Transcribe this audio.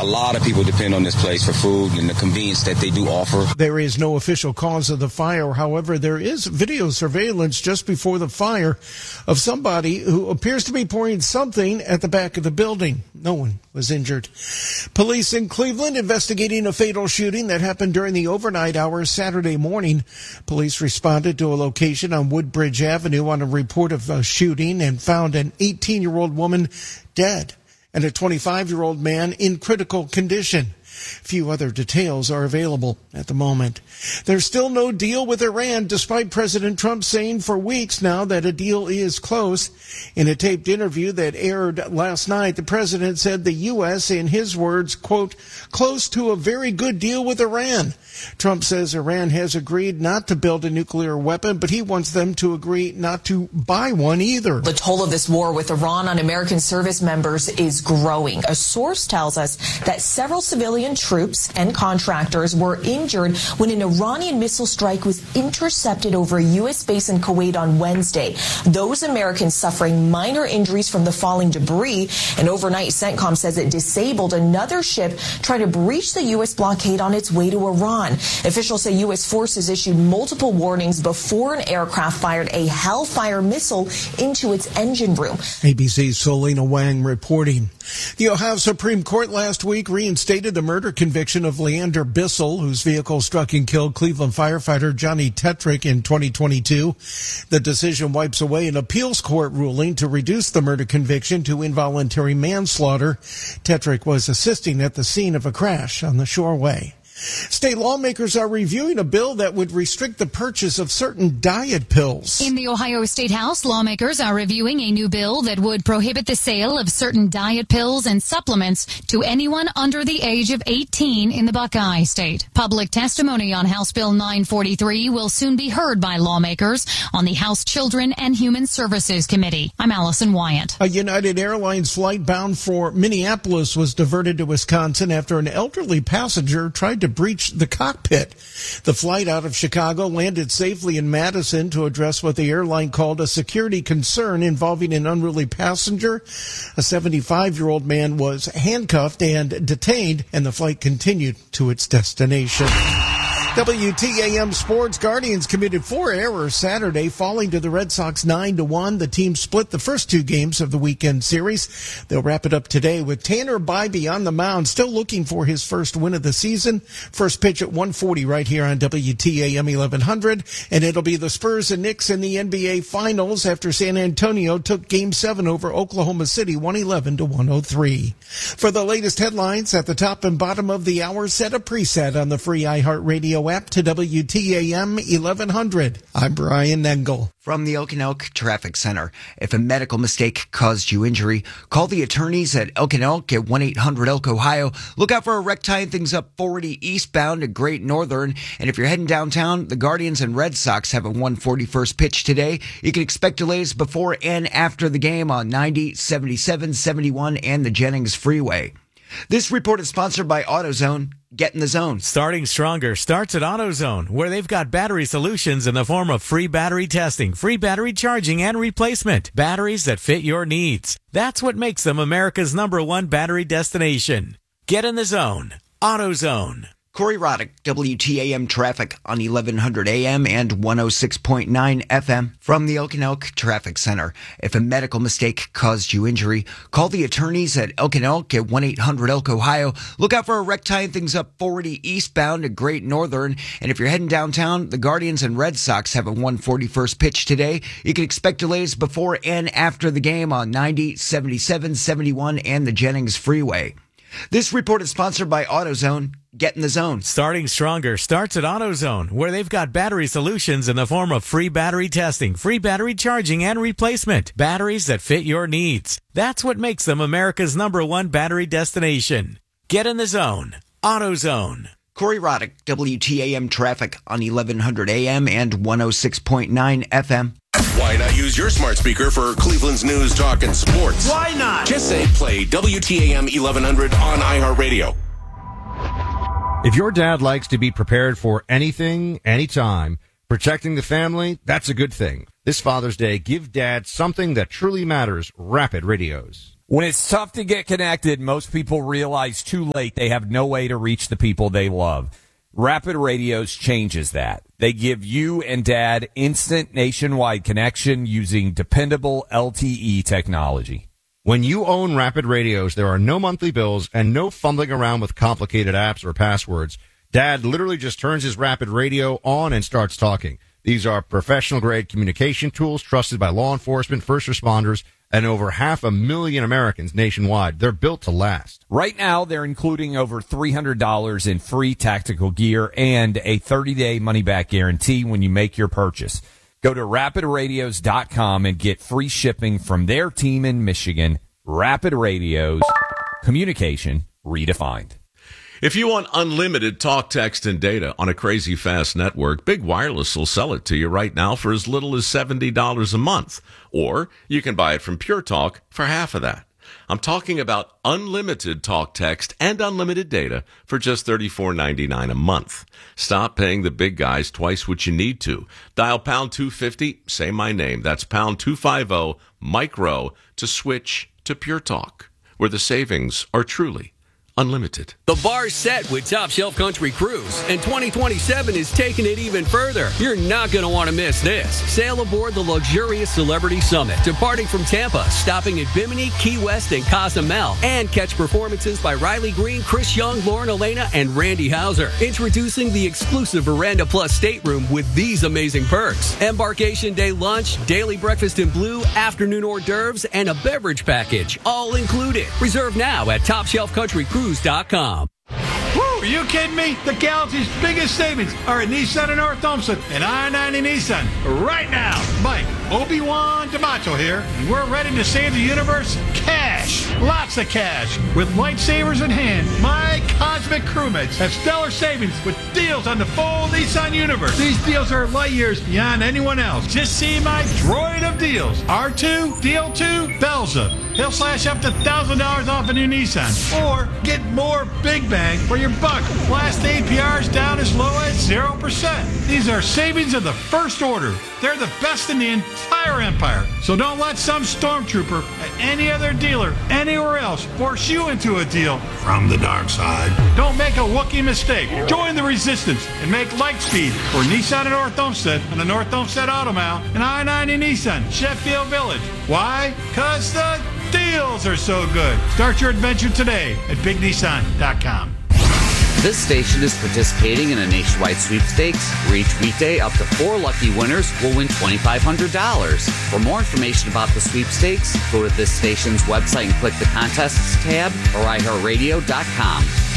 A lot of people depend on this place for food and the convenience that they do offer. There is no official cause of the fire. However, there is video surveillance just before the fire of somebody who appears to be pouring something at the back of the building. No one was injured. Police in Cleveland investigating a fatal shooting that happened during the overnight hours Saturday morning. Police responded to a location on Woodbridge Avenue on a report of a shooting and found an 18-year-old woman dead and a 25-year-old man in critical condition. Few other details are available at the moment. There's still no deal with Iran, despite President Trump saying for weeks now that a deal is close. In a taped interview that aired last night, the president said the U.S., in his words, quote, close to a very good deal with Iran. Trump says Iran has agreed not to build a nuclear weapon, but he wants them to agree not to buy one either. The toll of this war with Iran on American service members is growing. A source tells us that several civilian troops and contractors were injured when an Iranian missile strike was intercepted over a U.S. base in Kuwait on Wednesday. Those Americans suffering minor injuries from the falling debris. And overnight, CENTCOM says it disabled another ship trying to breach the U.S. blockade on its way to Iran. Officials say U.S. forces issued multiple warnings before an aircraft fired a Hellfire missile into its engine room. ABC's Selena Wang reporting. The Ohio Supreme Court last week reinstated the murder conviction of Leander Bissell, whose vehicle struck and killed Cleveland firefighter Johnny Tetrick in 2022. The decision wipes away an appeals court ruling to reduce the murder conviction to involuntary manslaughter. Tetrick was assisting at the scene of a crash on the Shoreway. State lawmakers are reviewing a bill that would restrict the purchase of certain diet pills. In the Ohio State House, lawmakers are reviewing a new bill that would prohibit the sale of certain diet pills and supplements to anyone under the age of 18 in the Buckeye State. Public testimony on House Bill 943 will soon be heard by lawmakers on the House Children and Human Services Committee. I'm Allison Wyant. A United Airlines flight bound for Minneapolis was diverted to Wisconsin after an elderly passenger tried to breach the cockpit. The flight out of Chicago landed safely in Madison to address what the airline called a security concern involving an unruly passenger. A 75-year-old man was handcuffed and detained, and the flight continued to its destination. WTAM Sports. Guardians committed 4 errors Saturday, falling to the Red Sox 9-1. The team split the first 2 games of the weekend series. They'll wrap it up today with Tanner Bybee on the mound, still looking for his first win of the season. First pitch at 1:40 right here on WTAM 1100. And it'll be the Spurs and Knicks in the NBA Finals after San Antonio took Game 7 over Oklahoma City 111-103. For the latest headlines at the top and bottom of the hour, set a preset on the free iHeartRadio app to WTAM 1100. I'm Brian Engel. From the Elk Traffic Center. If a medical mistake caused you injury, call the attorneys at Elk & Elk at 1-800-ELK-OHIO. Look out for a wreck tying things up 40 eastbound at Great Northern. And if you're heading downtown, the Guardians and Red Sox have a 1:41 pitch today. You can expect delays before and after the game on 90, 77, 71, and the Jennings Freeway. This report is sponsored by AutoZone. Get in the zone. Starting Stronger starts at AutoZone, where they've got battery solutions in the form of free battery testing, free battery charging, and replacement. Batteries that fit your needs. That's what makes them America's #1 battery destination. Get in the zone. AutoZone. Corey Roddick, WTAM traffic on 1100 AM and 106.9 FM from the Elk Traffic Center. If a medical mistake caused you injury, call the attorneys at Elk & Elk at 1-800-ELK-OHIO. Look out for a wreck tying things up 40 eastbound at Great Northern. And if you're heading downtown, the Guardians and Red Sox have a 1:41 pitch today. You can expect delays before and after the game on 90, 77, 71, and the Jennings Freeway. This report is sponsored by AutoZone. Get in the zone. Starting Stronger starts at AutoZone, where they've got battery solutions in the form of free battery testing, free battery charging, and replacement. Batteries that fit your needs. That's what makes them America's #1 battery destination. Get in the zone. AutoZone. Corey Roddick, WTAM traffic on 1100 AM and 106.9 FM. Why not use your smart speaker for Cleveland's news, talk, and sports? Why not? Just say play WTAM 1100 on iHeartRadio. If your dad likes to be prepared for anything, anytime, protecting the family, that's a good thing. This Father's Day, give Dad something that truly matters, Rapid Radios. When it's tough to get connected, most people realize too late they have no way to reach the people they love. Rapid Radios changes that. They give you and Dad instant nationwide connection using dependable LTE technology. When you own Rapid Radios, there are no monthly bills and no fumbling around with complicated apps or passwords. Dad literally just turns his Rapid Radio on and starts talking. These are professional-grade communication tools trusted by law enforcement, first responders, and over 500,000 Americans nationwide. They're built to last. Right now, they're including over $300 in free tactical gear and a 30-day money-back guarantee when you make your purchase. Go to rapidradios.com and get free shipping from their team in Michigan. Rapid Radios, communication redefined. If you want unlimited talk, text, and data on a crazy fast network, Big Wireless will sell it to you right now for as little as $70 a month. Or you can buy it from Pure Talk for half of that. I'm talking about unlimited talk, text, and unlimited data for just $34.99 a month. Stop paying the big guys twice what you need to. Dial pound 250, say my name. That's pound 250, micro, to switch to Pure Talk, where the savings are truly unlimited. The bar's set with Top Shelf Country Cruise, and 2027 is taking it even further. You're not going to want to miss this. Sail aboard the luxurious Celebrity Summit, departing from Tampa, stopping at Bimini, Key West, and Cozumel, and catch performances by Riley Green, Chris Young, Lauren Elena, and Randy Hauser. Introducing the exclusive Veranda Plus stateroom with these amazing perks: embarkation day lunch, daily breakfast in blue, afternoon hors d'oeuvres, and a beverage package, all included. Reserve now at TopShelfCountryCruise.com. Woo, are you kidding me? The Galaxy's biggest savings are at Nissan in North Olmsted and I-90 Nissan right now. Mike, Obi-Wan DeMacho here, and we're ready to save the universe cash. Lots of cash. With lightsabers in hand, my cosmic crewmates have stellar savings with deals on the full Nissan universe. These deals are light years beyond anyone else. Just see my droid of deals. R2, DL2, Belza. He'll slash up to $1,000 off a new Nissan. Or get more big bang for your buck. Last APRs down as low as 0%. These are savings of the first order. They're the best in the entire empire. So don't let some stormtrooper at any other dealer anywhere else force you into a deal from the dark side. Don't make a Wookiee mistake. Join the resistance and make Lightspeed for Nissan in North Olmsted on the North Olmsted Auto Mall and I-90 Nissan, Sheffield Village. Why? Because the deals are so good. Start your adventure today at BigNissan.com. This station is participating in a nationwide sweepstakes. For each weekday, up to 4 lucky winners will win $2,500. For more information about the sweepstakes, go to this station's website and click the contests tab or iHeartRadio.com.